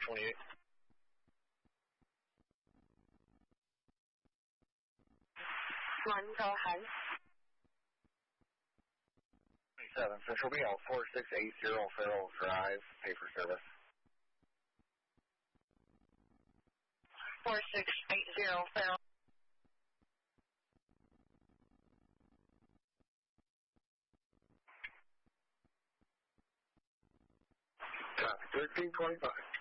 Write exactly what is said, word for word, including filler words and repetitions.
twenty-eight. One, go ahead. twenty-seven, Central B L four six eight zero Farrell Drive, pay for service. four six eight zero Farrell. Copy, thirteen twenty-five.